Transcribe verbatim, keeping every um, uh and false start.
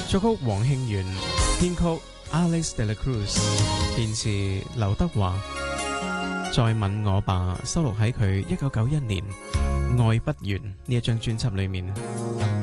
作曲黃慶元，編曲 Alex de la Cruz， 填詞劉德華。再吻我吧收錄喺佢一九九一年《愛不完》呢一張專輯裏面。